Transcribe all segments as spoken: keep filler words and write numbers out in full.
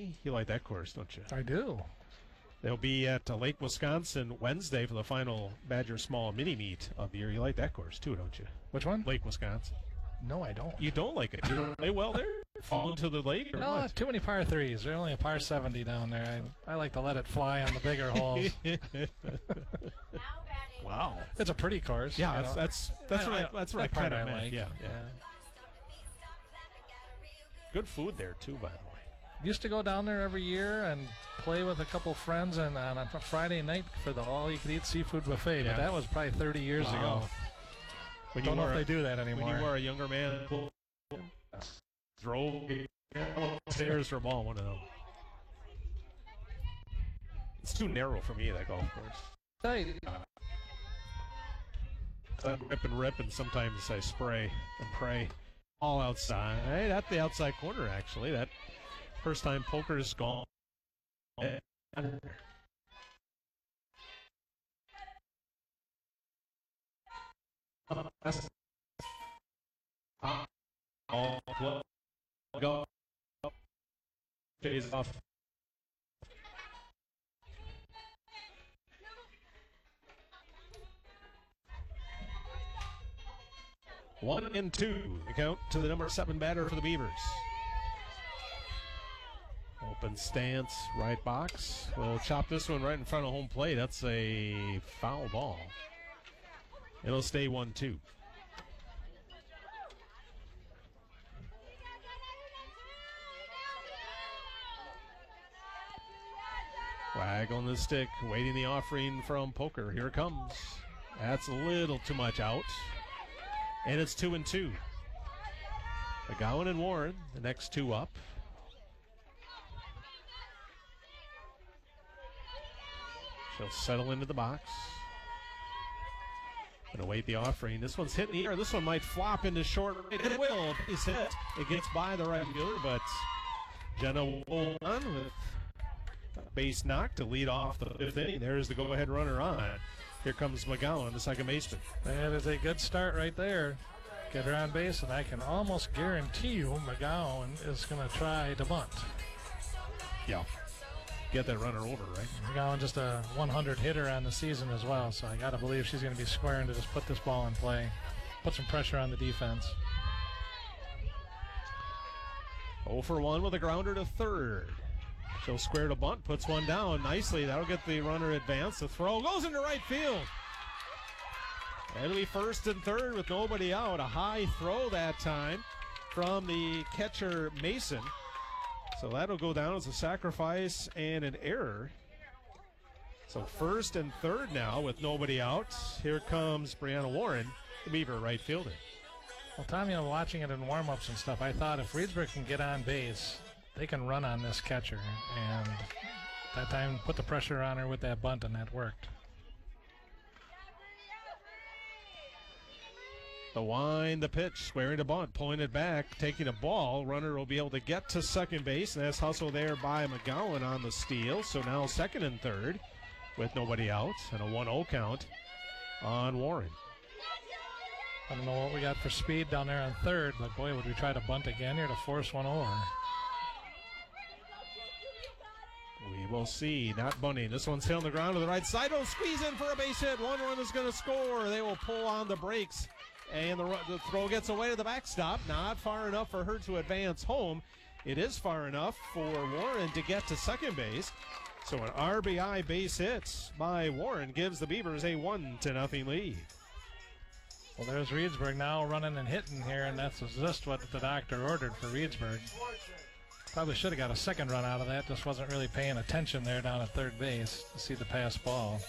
Tony? You like that course, don't you? I do. They'll be at uh, Lake Wisconsin Wednesday for the final Badger Small mini meet of the year. You like that course too, don't you? Which one? Lake Wisconsin. No, I don't. You don't like it? You don't play well there? Fall into the lake or no, what? Too many par threes. There's only a par seventy down there. I, I like to let it fly on the bigger holes. Wow. It's a pretty course. Yeah, you that's know. that's that's I- what I, I- that's what I that part kind of I meant. like. Yeah, yeah. Good food there too, by the way. Used to go down there every year and play with a couple friends and on a Friday night for the all-you-can-eat seafood buffet. Yeah. But that was probably thirty years Wow. ago. When Don't know were if they a- do that anymore. When you were a younger man, drove upstairs for a ball, one of them. It's too narrow for me, that golf course. Hey, I rip and rip, and sometimes I spray and pray. All outside. Right at the outside corner, actually. That first time poker is gone. All go. Phase off. One and two. The count to the number seven batter for the Beavers. Open stance, right box. We'll chop this one right in front of home plate. That's a foul ball. It'll stay one two. Wag on the stick, waiting the offering from Poker. Here it comes. That's a little too much out. And it's two and two. McGowan and Warren, the next two up. She'll settle into the box. And await the offering. This one's hit in the air. This one might flop into short right. It will. It's hit. It gets by the right fielder, but Jenna will hold on with a base knock to lead off the fifth inning. There's the go-ahead runner on. Here comes McGowan, the second baseman. that is a good start right there. Get her on base, and I can almost guarantee you McGowan is going to try to bunt. Yeah. Get that runner over, right? McGowan just a one hundred hitter on the season as well, so I got to believe she's going to be squaring to just put this ball in play. Put some pressure on the defense. oh for one with a grounder to third. She'll square to bunt, puts one down nicely. That'll get the runner advanced. The throw goes into right field. It'll be first and third with nobody out. A high throw that time from the catcher, Mason. So that'll go down as a sacrifice and an error. So first and third now with nobody out. Here comes Brianna Warren, the Beaver right fielder. Well, Tommy, I'm watching it in warm-ups and stuff. I thought if Reedsburg can get on base, they can run on this catcher. And that time, put the pressure on her with that bunt, and that worked. The wind, the pitch, squaring to bunt, pulling it back, taking a ball. Runner will be able to get to second base, and that's hustled there by McGowan on the steal. So now second and third with nobody out, and a one oh count on Warren. I don't know what we got for speed down there on third, but boy, would we try to bunt again here to force one over. We will see. Not bunting. This one's hit on the ground to the right side. Will squeeze in for a base hit. One run is going to score. They will pull on the brakes. And the, the throw gets away to the backstop. Not far enough for her to advance home. It is far enough for Warren to get to second base. So an R B I base hit by Warren gives the Beavers a one to nothing lead. Well, there's Reedsburg now running and hitting here, and that's just what the doctor ordered for Reedsburg. Probably should have got a second run out of that. Just wasn't really paying attention there down at third base to see the pass ball.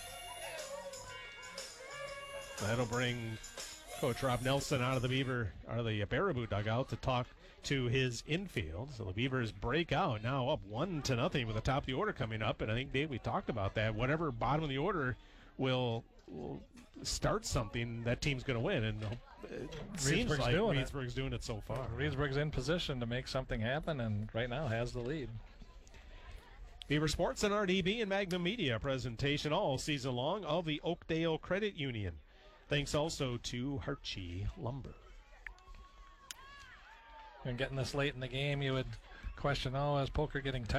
That'll bring Coach Rob Nelson out of the Beaver, or the Baraboo dugout to talk to his infield. So the Beavers break out, now up one to nothing with the top of the order coming up. And I think, Dave, we talked about that. Whatever bottom of the order will, will start something, that team's going to win. And it seems like doing Reedsburg's it. doing it so far. Reedsburg's in position to make something happen, and right now has the lead. Beaver Sports and R D B and Magnum Media presentation all season long of the Oakdale Credit Union. Thanks also to Harchie Lumber. And getting this late in the game, you would question, oh, is Poker getting tired?